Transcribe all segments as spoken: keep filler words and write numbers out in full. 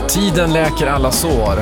Tiden läker alla sår.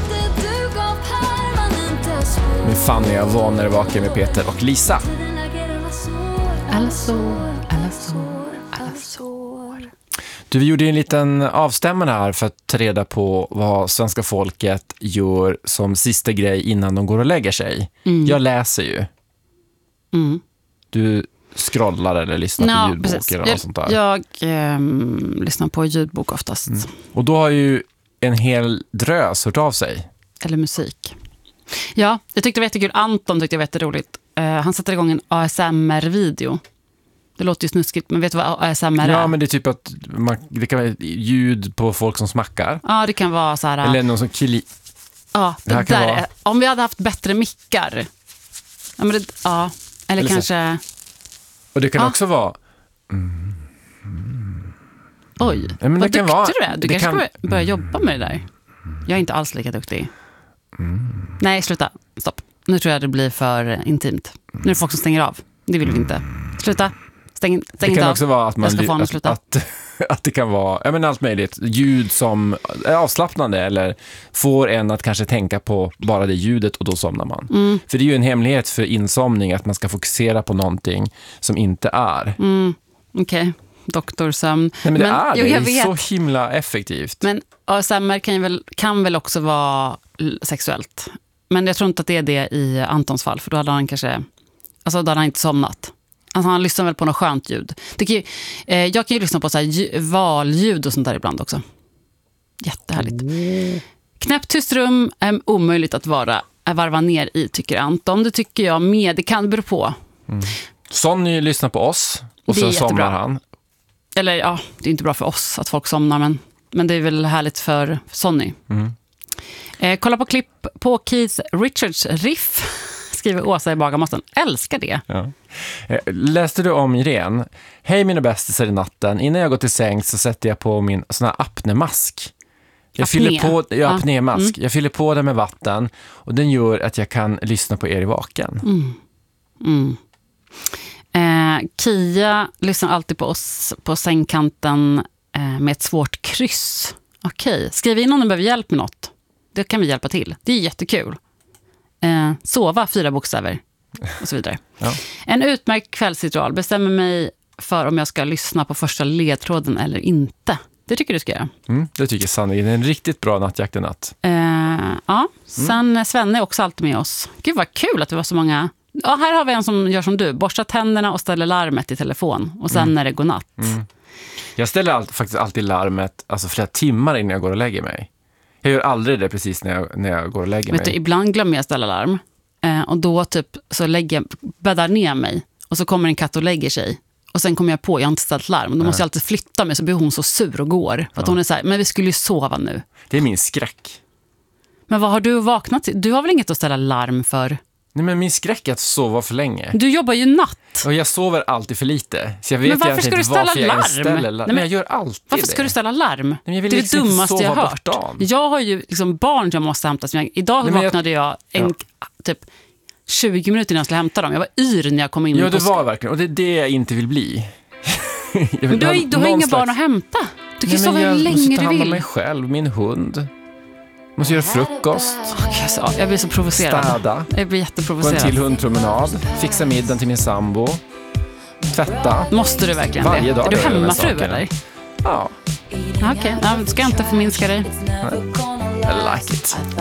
Med Fanny och Von är vaken med Peter och Lisa. Alla sår, alla sår, alla sår. Du, vi gjorde en liten avstämmande här för att ta reda på vad svenska folket gör som sista grej innan de går och lägger sig. Mm. Jag läser ju. Mm. Du scrollar eller lyssnar ja, på ljudbok precis. eller något sånt där. Jag eh, lyssnar på ljudbok oftast. Mm. Och då har ju en hel drös hört av sig. Eller musik. Ja, jag tyckte det var jättekul. Anton tyckte det var jätteroligt. Uh, han sätter igång en A S M R-video. Det låter ju snuskigt, men vet du vad A S M R är? Ja, men det är typ att man, det kan vara ljud på folk som smackar. Ja, det kan vara så här... Eller någon som killi... Ja, det, det där vara... är, om vi hade haft bättre mickar. Ja, men det, ja. Eller, eller kanske... Och det kan ja. också vara... Mm. Oj, ja, men vad det duktig vara... du är. Du det kanske kan... ska börja jobba med det där. Jag är inte alls lika duktig. Mm. Nej, sluta. Stopp. Nu tror jag det blir för intimt. Nu är det folk som stänger av. Det vill vi inte. Sluta. Stäng, stäng det kan inte också av. vara att man jag ska få att, sluta. Att, att det kan vara ja, men allt möjligt. Ljud som är avslappnande eller får en att kanske tänka på bara det ljudet och då somnar man. Mm. För det är ju en hemlighet för insomning att man ska fokusera på någonting som inte är. Mm. Okej. Okay. Doktorsömn. Nej, men det men, är det. Jo, jag det är vet. så himla effektivt. Men A S M R kan väl, kan väl också vara sexuellt. Men jag tror inte att det är det i Antons fall. För då hade han kanske... Alltså då hade han inte somnat. Alltså han lyssnar väl på något skönt ljud. Det kan ju, eh, jag kan ju lyssna på så här valljud och sånt där ibland också. Jättehärligt. Mm. Knäppt tyst rum är omöjligt att vara, att varva ner i, tycker Anton. Det tycker jag med. Det kan bero på. Mm. Sonny lyssnar på oss och så somnar han. Eller ja, det är inte bra för oss att folk somnar, men, men det är väl härligt för Sonny. Mm. Eh, kolla på klipp på Keith Richards riff, skriver Åsa i Bagarmossen. Älskar det. Ja. Eh, läste du om Irene? Hej mina bästisar i natten. Innan jag går till säng så sätter jag på min sån här apnemask. Jag apné. fyller på, ja, apnémask. Mm. Jag fyller på den med vatten och den gör att jag kan lyssna på er i vaken. Mm. Mm. Eh, Kia lyssnar alltid på oss på sängkanten eh, med ett svårt kryss. Okej, skriv in om du behöver hjälp med något. Det kan vi hjälpa till. Det är jättekul. Eh, sova, fyra bokstäver och så vidare. Ja. En utmärkt kvällsritual. Bestämmer mig för om jag ska lyssna på första ledtråden eller inte. Det tycker du ska göra. Mm, det tycker Sanne. Det är en riktigt bra nattjakt i natt. Eh, ja, sen mm. Svenne är också alltid med oss. Gud vad kul att det var så många... Ja, här har vi en som gör som du. Borstar tänderna och ställer larmet i telefon. Och sen mm. är det godnatt. Mm. Jag ställer all, faktiskt alltid larmet alltså flera timmar innan jag går och lägger mig. Jag gör aldrig det precis när jag, när jag går och lägger Vet mig. Du, ibland glömmer jag ställa larm. Eh, och då typ så lägger, bäddar ner mig. Och så kommer en katt och lägger sig. Och sen kommer jag på, jag har inte ställt larm. Då måste jag alltid flytta mig så blir hon så sur och går. För att ja. hon är så här, men vi skulle ju sova nu. Det är min skräck. Men vad har du vaknat till? Du har väl inget att ställa larm för? Nej, men min skräck är att sova för länge. Du jobbar ju natt. Och jag sover alltid för lite. Så jag vet men varför ska du ställa varför larm? Jag ställer larm. Nej, men jag gör alltid varför det. ska du ställa larm? Nej, jag vill det är liksom det dummaste jag har hört. Dagen. Jag har ju liksom barn jag måste hämta. Jag, idag Nej, vaknade jag, jag en, ja. typ tjugo minuter innan jag skulle hämta dem. Jag var yr när jag kom in. Ja, det var verkligen. Och det är det jag inte vill bli. vill men du har, du har inga slags... barn att hämta. Du kan Nej, sova hur länge du vill. Jag måste ta hand om mig själv, min hund. Måste göra frukost. Okay, så, jag blir så provocerad. Städa. Jag blir jätteprovocerad. Gå en till hundpromenad. Fixa middagen till min sambo. Tvätta. Måste du verkligen Varje det? Dag är du hemmafru eller? Ja. Okej, okay. ja, ska jag inte förminska dig. I like it.